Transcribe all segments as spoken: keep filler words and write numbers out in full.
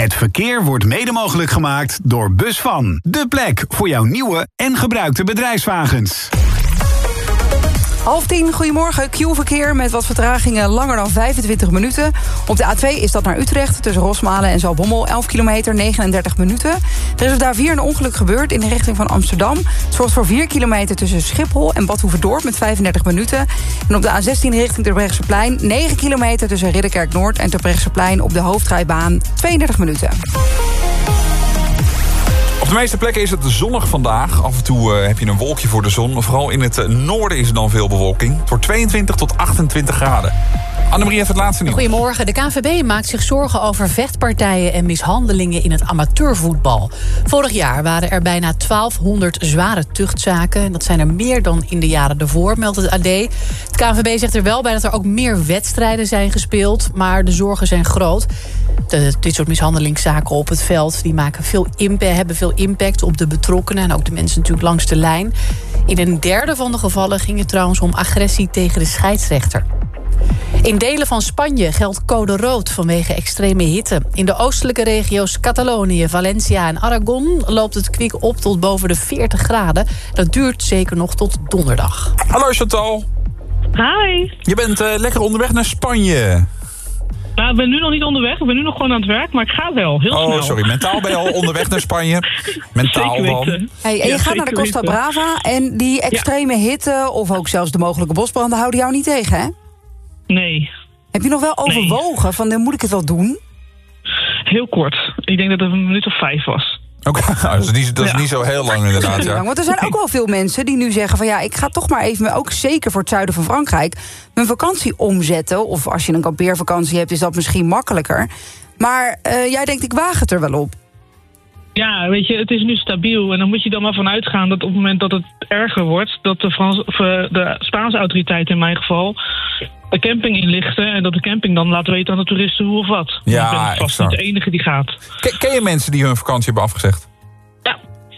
Het verkeer wordt mede mogelijk gemaakt door Busvan. De plek voor jouw nieuwe en gebruikte bedrijfswagens. Half tien, goedemorgen. Q-verkeer met wat vertragingen langer dan vijfentwintig minuten. Op de A twee is dat naar Utrecht, tussen Rosmalen en Zaltbommel. elf kilometer, negenendertig minuten. Er is op de A vier een ongeluk gebeurd in de richting van Amsterdam. Het zorgt voor vier kilometer tussen Schiphol en Bad Hoeverdorp met vijfendertig minuten. En op de A zestien richting Terbrechtseplein... negen kilometer tussen Ridderkerk Noord en Terbrechtseplein op de hoofdrijbaan tweeëndertig minuten. Op de meeste plekken is het zonnig vandaag. Af en toe uh, heb je een wolkje voor de zon. Vooral in het uh, noorden is er dan veel bewolking. Het wordt tweeëntwintig tot achtentwintig graden. Annemarie heeft het laatste nieuws. Goedemorgen. De K N V B maakt zich zorgen over vechtpartijen en mishandelingen in het amateurvoetbal. Vorig jaar waren er bijna twaalfhonderd zware tuchtzaken. Dat zijn er meer dan in de jaren ervoor, meldt het A D. Het K N V B zegt er wel bij dat er ook meer wedstrijden zijn gespeeld, maar de zorgen zijn groot. De, dit soort mishandelingszaken op het veld die maken veel impact, hebben veel impact op de betrokkenen en ook de mensen natuurlijk langs de lijn. In een derde van de gevallen ging het trouwens om agressie tegen de scheidsrechter. In delen van Spanje geldt code rood vanwege extreme hitte. In de oostelijke regio's Catalonië, Valencia en Aragon loopt het kwik op tot boven de veertig graden. Dat duurt zeker nog tot donderdag. Hallo Chantal. Hi. Je bent uh, lekker onderweg naar Spanje. Nou, ik ben nu nog niet onderweg. Ik ben nu nog gewoon aan het werk, maar ik ga wel. Heel oh, snel. Oh, sorry. Mentaal ben je al onderweg naar Spanje. Mentaal zeker dan. weten. Hey, en je ja, gaat naar de Costa weten. Brava en die extreme ja. hitte of ook zelfs de mogelijke bosbranden houden jou niet tegen, hè? Nee. Heb je nog wel overwogen nee. van, dan moet ik het wel doen? Heel kort. Ik denk dat het een minuut of vijf was. Oké, okay. dat is, niet, dat is ja. niet zo heel lang inderdaad. Ja. Want er zijn ook wel veel mensen die nu zeggen van ja, ik ga toch maar even, ook zeker voor het zuiden van Frankrijk, mijn vakantie omzetten. Of als je een kampeervakantie hebt, is dat misschien makkelijker. Maar uh, jij denkt, ik waag het er wel op. Ja, weet je, het is nu stabiel. En dan moet je dan maar vanuit gaan dat op het moment dat het erger wordt, dat de, Frans, of de Spaanse autoriteiten in mijn geval de camping inlichten en dat de camping dan laat weten aan de toeristen hoe of wat. Ja, ik ben vast exact. niet de enige die gaat. Ken, ken je mensen die hun vakantie hebben afgezegd? Ja.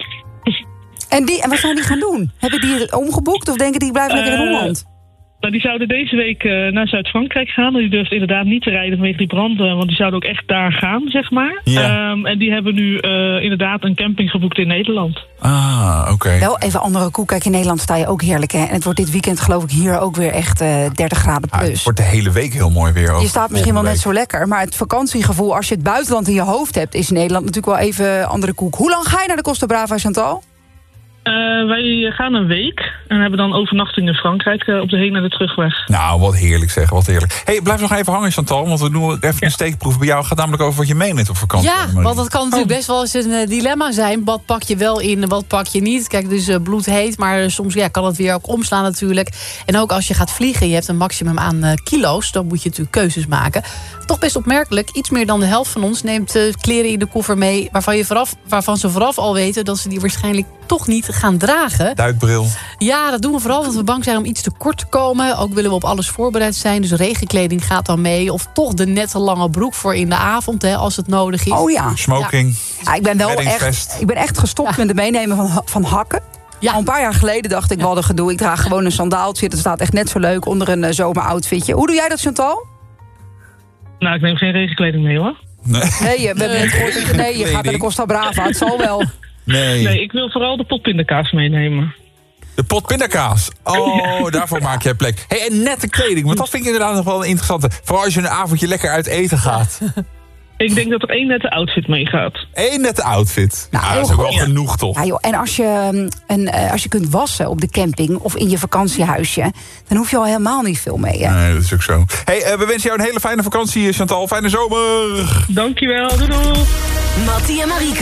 En, die, en wat zijn die gaan doen? Hebben die het omgeboekt of denken die blijven lekker in Holland? Nou, die zouden deze week uh, naar Zuid-Frankrijk gaan. Die durft inderdaad niet te rijden vanwege die brand, uh, want die zouden ook echt daar gaan, zeg maar. Ja. Um, en die hebben nu uh, inderdaad een camping geboekt in Nederland. Ah, oké. Okay. Wel even andere koek. Kijk, in Nederland sta je ook heerlijk, hè? En het wordt dit weekend geloof ik hier ook weer echt uh, dertig graden plus. Ah, het wordt de hele week heel mooi weer. Je staat misschien wel net zo lekker, maar het vakantiegevoel, als je het buitenland in je hoofd hebt, is in Nederland natuurlijk wel even andere koek. Hoe lang ga je naar de Costa Brava, Chantal? Uh, wij gaan een week en hebben dan overnachting in Frankrijk uh, op de heen en de terugweg. Nou, wat heerlijk zeg, wat heerlijk. Hey, blijf nog even hangen, Chantal, want we doen even ja. een steekproef bij jou. Het gaat namelijk over wat je meeneemt op vakantie. Ja, want dat kan natuurlijk oh. best wel eens een uh, dilemma zijn. Wat pak je wel in, wat pak je niet? Kijk, dus uh, bloed heet, maar soms ja, kan het weer ook omslaan natuurlijk. En ook als je gaat vliegen, je hebt een maximum aan uh, kilo's, dan moet je natuurlijk keuzes maken. Toch best opmerkelijk, iets meer dan de helft van ons neemt uh, kleren in de koffer mee waarvan, je vooraf, waarvan ze vooraf al weten dat ze die waarschijnlijk toch niet gaan dragen. Duikbril. Ja, dat doen we vooral omdat we bang zijn om iets te kort te komen. Ook willen we op alles voorbereid zijn. Dus regenkleding gaat dan mee. Of toch de nette lange broek voor in de avond, hè, als het nodig is. Oh ja. Smoking. Ja. Ja, ik ben wel echt, ik ben echt gestopt ja. met het meenemen van, van hakken. Ja. Al een paar jaar geleden dacht ik, ja. wat een gedoe. Ik draag gewoon een sandaaltje. Dat staat echt net zo leuk onder een uh, zomeroutfitje. Hoe doe jij dat, Chantal? Nou, ik neem geen regenkleding mee, hoor. Nee, nee je, we hebben net gehoord, nee, je gaat naar de Costa Brava. Het zal wel. Nee. nee, ik wil vooral de pot pindakaas meenemen. De pot pindakaas. Oh, daarvoor maak jij plek. Hey, en nette kleding, want dat vind ik inderdaad nog wel een interessante. Vooral als je een avondje lekker uit eten gaat. Ik denk dat er één nette outfit meegaat. Eén nette outfit. Nou, nou dat is ook wel ja. genoeg, toch? Ja, joh. En als je, een, als je kunt wassen op de camping of in je vakantiehuisje, dan hoef je al helemaal niet veel mee. Hè? Nee, dat is ook zo. Hey, uh, we wensen jou een hele fijne vakantie, Chantal. Fijne zomer. Dankjewel. Doei doei. Mattie en Marieke.